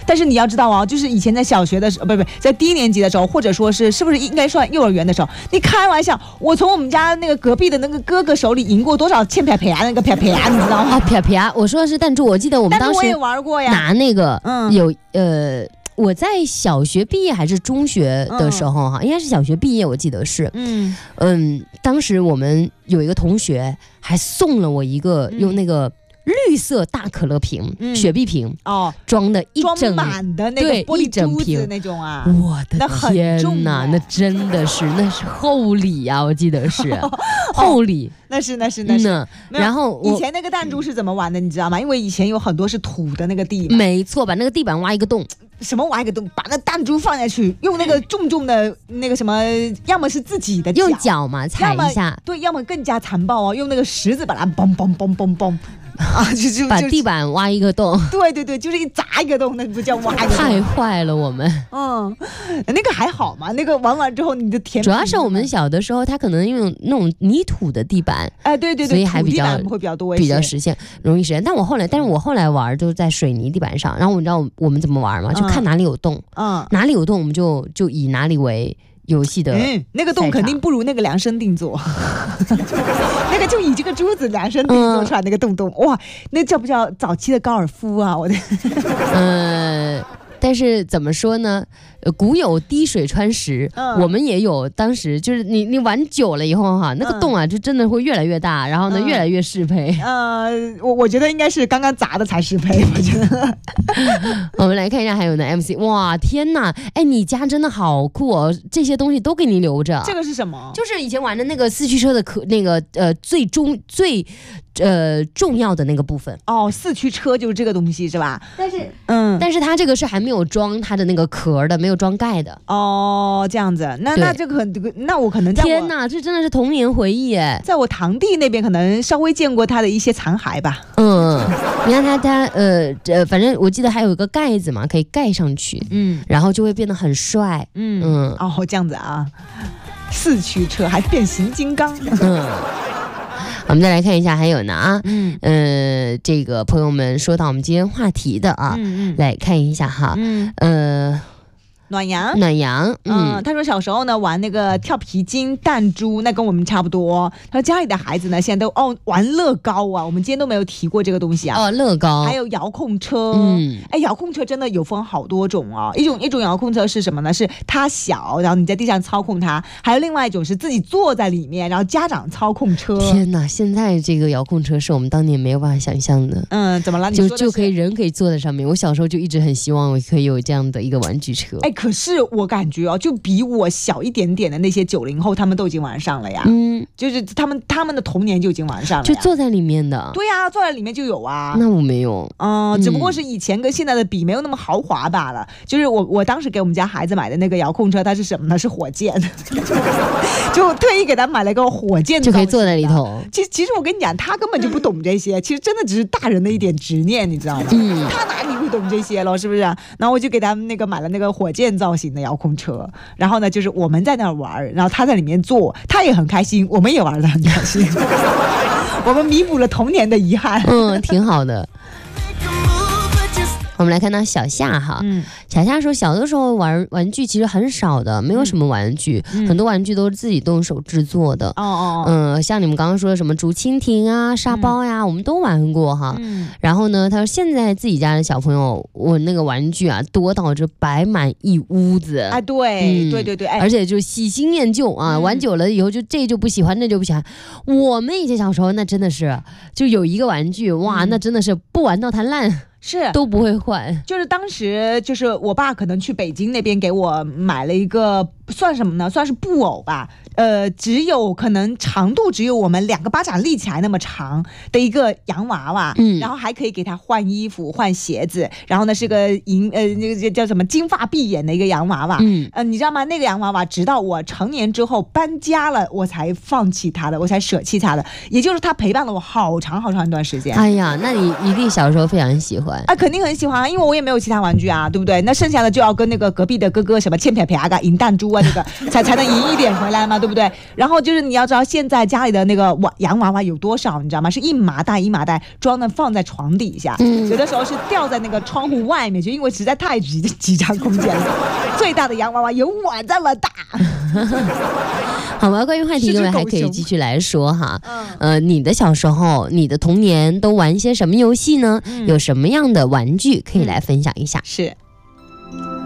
但是你要知道啊，就是以前在小学的时候，不在低年级的时候，或者说是不是应该算幼儿园的时候，你开玩笑，我从我们家那个隔壁的那个哥哥手里赢过多少欠啪啪那个啪啪，你知道吗？ 哦，啪啪，我说的是弹珠，我记得我们当时我也玩过呀， 拿那个我在小学毕业还是中学的时候哈，应该是小学毕业，我记得是，当时我们有一个同学还送了我一个用那个绿色大可乐瓶、雪碧瓶装的一整满的那个玻璃珠子那种啊， 我的天哪，那真的是那是厚礼啊，我记得是厚礼。 那是。 然后以前那个弹珠是怎么玩的，你知道吗？因为以前有很多是土的那个地， 没错，把那个地板挖一个洞。 什么挖一个洞，把那弹珠放下去，用那个重重的那个什么，要么是自己的用脚嘛踩一下， 对，要么更加残暴哦，用那个石子把它嘣嘣嘣嘣嘣。就把地板挖一个洞， 对，就是一砸一个洞，那不叫挖一个洞， 太坏了我们。 那个还好嘛，那个玩完之后你的甜。 主要是我们小的时候，它可能用那种泥土的地板， 对， 所以还比较多一些， 比较容易实现。但是我后来玩就在水泥地板上，然后你知道我们怎么玩吗？就看哪里有洞，哪里有洞我们就以哪里为游戏的， 那个洞肯定不如那个量身定做，那个就以这个珠子量身定做出来那个洞，哇，那叫不叫早期的高尔夫啊？我的， 但是怎么说呢？古有滴水穿石，我们也有。当时就是你玩久了以后哈，那个洞啊就真的会越来越大，然后呢越来越适配。 我觉得应该是刚刚砸的才适配，我觉得。 我们来看一下还有呢 MC， 哇天哪，哎你家真的好酷哦，这些东西都给你留着。 这个是什么？ 就是以前玩的那个四驱车的那个最重要的那个部分。 四驱车就是这个东西是吧？ 但是它这个是还没有装它的那个壳的，没有装盖的。 这样子，那这个那我可能在天哪，这真的是童年回忆哎！ 在我堂弟那边可能稍微见过他的一些残骸吧。 你看他反正我记得还有一个盖子嘛，可以盖上去，然后就会变得很帅。 这样子啊，四驱车还变形金刚。 我们再来看一下还有呢这个朋友们说到我们今天话题的啊，来看一下哈， 暖阳，他说小时候呢玩那个跳皮筋、弹珠，那跟我们差不多。他说家里的孩子呢现在都玩乐高啊，我们今天都没有提过这个东西啊。 乐高， 还有遥控车，遥控车真的有分好多种啊。一种遥控车是什么呢？是它小，然后你在地上操控它；还有另外一种是自己坐在里面，然后家长操控车。 天哪，现在这个遥控车是我们当年没有办法想象的。 怎么了？ 就可以人可以坐在上面。我小时候就一直很希望我可以有这样的一个玩具车。 可是我感觉就比我小一点点的那些90后，他们都已经玩上了呀。就是他们的童年就已经玩上了， 就坐在里面的。 对呀，坐在里面就有啊。 那我没有。 只不过是以前跟现在的比没有那么豪华罢了。就是我当时给我们家孩子买的那个遥控车，它是什么呢？是火箭，就特意给他买了个火箭， 就可以坐在里头。 其实我跟你讲，他根本就不懂这些，其实真的只是大人的一点执念，你知道吗？他哪里会懂这些了，是不是？然后我就给他们买了那个火箭造型的遥控车，然后呢，就是我们在那玩，然后他在里面坐，他也很开心，我们也玩得很开心，我们弥补了童年的遗憾。 挺好的。我们来看到小夏哈，小夏说小的时候玩具其实很少的，没有什么玩具，很多玩具都是自己动手制作的。像你们刚刚说的什么竹蜻蜓啊、沙包呀，我们都玩过哈。然后呢，他说现在自己家的小朋友，我那个玩具啊多到这摆满一屋子。 对， 而且就喜新厌旧啊，玩久了以后这就不喜欢，那就不喜欢。我们以前小时候那真的是就有一个玩具，哇，那真的是不玩到它烂。 是都不会换。 就是当时就是我爸可能去北京那边给我买了一个算什么呢，算是布偶吧，只有可能长度只有我们2个巴掌立起来那么长的一个洋娃娃，然后还可以给他换衣服换鞋子，然后呢是个那个叫什么金发碧眼的一个洋娃娃，你知道吗？那个洋娃娃直到我成年之后搬家了我才放弃它的，我才舍弃它的，也就是它陪伴了我好长好长一段时间。 哎呀，那你一定小时候非常喜欢啊，肯定很喜欢啊，因为我也没有其他玩具啊，对不对？那剩下的就要跟那个隔壁的哥哥什么欠啪啪啊、赢弹珠啊，这个才能赢一点回来嘛，对不对？然后就是你要知道现在家里的那个洋娃娃有多少，你知道吗？是一麻袋装的放在床底下，有的时候是吊在那个窗户外面，就因为实在太挤占空间了。最大的洋娃娃有我这么大。 好吧，关于话题各位还可以继续来说哈。你的小时候，你的童年都玩些什么游戏呢？有什么样的玩具可以来分享一下？ 是。